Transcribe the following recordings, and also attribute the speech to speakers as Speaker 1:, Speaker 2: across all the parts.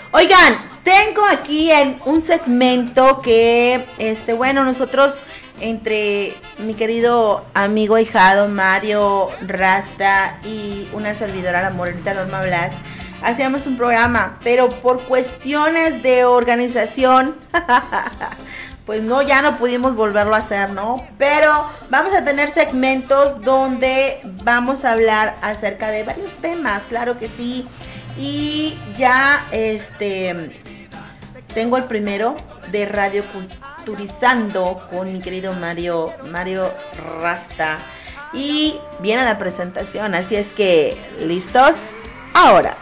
Speaker 1: Oigan, tengo aquí un segmento que, bueno, nosotros entre mi querido amigo ahijado Mario Rasta y una servidora, la morenita Norma Blas, hacíamos un programa, pero por cuestiones de organización, pues no, ya no pudimos volverlo a hacer, ¿no? Pero vamos a tener segmentos donde vamos a hablar acerca de varios temas, claro que sí. Y ya, tengo el primero de Radio Culturizando con mi querido Mario Rasta. Y viene la presentación, así es que, ¿listos? Ahora.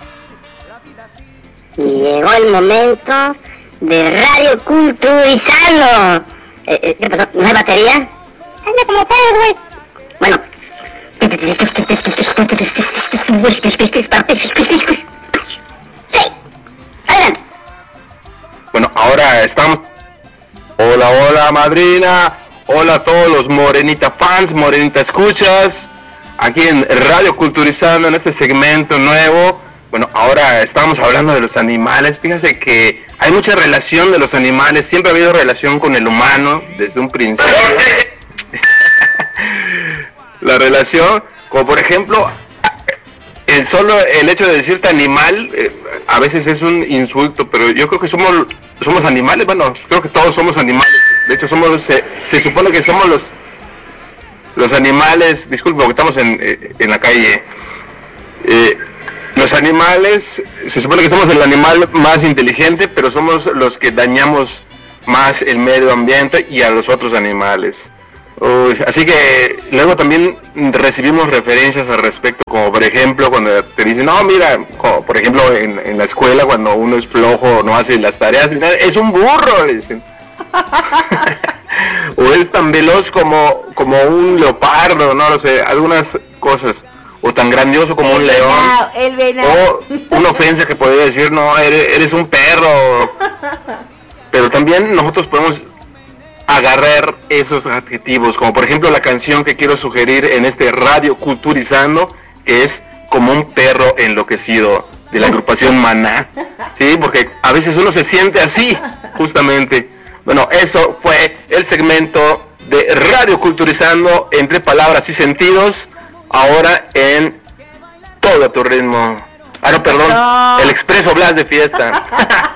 Speaker 2: Llegó el momento de Radio Culturizando. ¿Qué pasó? ¿No hay batería? Anda como tal, güey. Bueno.
Speaker 3: Bueno, ahora estamos. Hola, hola, madrina. Hola a todos los Morenita fans, Morenita escuchas. Aquí en Radio Culturizando, en este segmento nuevo. Bueno, ahora estamos hablando de los animales. Fíjense que hay mucha relación de los animales. Siempre ha habido relación con el humano desde un principio. La relación, como por ejemplo, solo el hecho de decirte animal a veces es un insulto, pero yo creo que somos animales. Bueno, creo que todos somos animales. De hecho, se supone que somos los animales. Disculpe, porque estamos en la calle. Los animales, se supone que somos el animal más inteligente, pero somos los que dañamos más el medio ambiente y a los otros animales. Así que luego también recibimos referencias al respecto, como por ejemplo cuando te dicen, no, mira, como por ejemplo en la escuela cuando uno es flojo o no hace las tareas, mira, es un burro, le dicen. O es tan veloz como un leopardo, no lo sé, algunas cosas. O tan grandioso como un león.
Speaker 1: El venado.
Speaker 3: O una ofensa que podría decir, no, eres un perro. Pero también nosotros podemos agarrar esos adjetivos, como por ejemplo la canción que quiero sugerir en este Radio Culturizando, que es Como un perro enloquecido, de la agrupación Maná. Sí, porque a veces uno se siente así, justamente. Bueno, eso fue el segmento de Radio Culturizando, entre palabras y sentidos. Ahora en Todo a tu ritmo. Ah, no, perdón. No. El Expreso Blas de fiesta.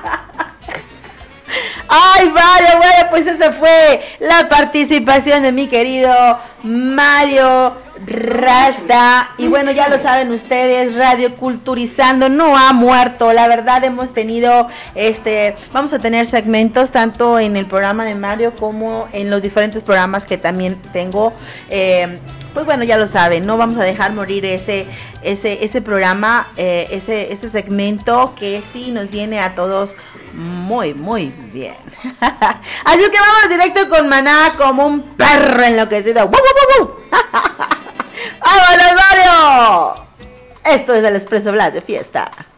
Speaker 1: Ay, vale, bueno, pues esa fue la participación de mi querido Mario Rasta. Y bueno, ya lo saben ustedes, Radio Culturizando no ha muerto. La verdad hemos tenido, vamos a tener segmentos tanto en el programa de Mario como en los diferentes programas que también tengo. Pues bueno, ya lo saben, no vamos a dejar morir ese programa, ese segmento que sí nos viene a todos muy, muy bien. Así es que vamos directo con Maná, como un perro enloquecido. ¡Woo, woo, woo, woo! ¡Vámonos, Mario! Esto es el Expreso Blas de fiesta.